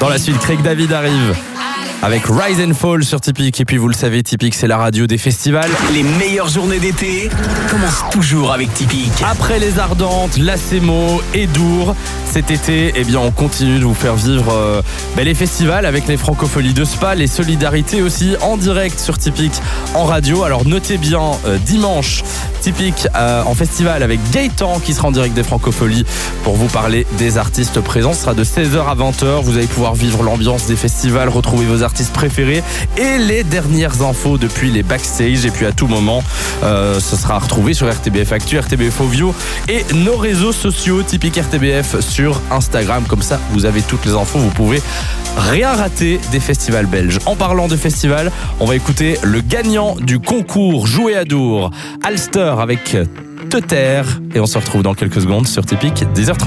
Dans la suite, Craig David arrive avec Rise and Fall sur Tipeee. Et puis vous le savez, Tipeee, c'est la radio des festivals. Les meilleures journées d'été commencent toujours avec Tipeee. Après les Ardentes, Lacemo et Dour, cet été, on continue de vous faire vivre les festivals avec les Francopholies de Spa, les Solidarités aussi en direct sur Tipeee en radio. Alors notez bien, dimanche, Tipeee en festival avec Gaëtan qui sera en direct des Francopholies pour vous parler des artistes présents. Ce sera de 16h à 20h. Vous allez pouvoir vivre l'ambiance des festivals, retrouver vos artistes préférés et les dernières infos depuis les backstage. Et puis à tout moment, ce sera retrouvé sur RTBF Actu, RTBF Ovio et nos réseaux sociaux, Tipeee RTBF sur Instagram. Comme ça, vous avez toutes les infos. Vous pouvez rien rater des festivals belges. En parlant de festivals, on va écouter le gagnant du concours Jouer à Dour, Alster avec Te taire. Et on se retrouve dans quelques secondes sur Tipeee, 10h30.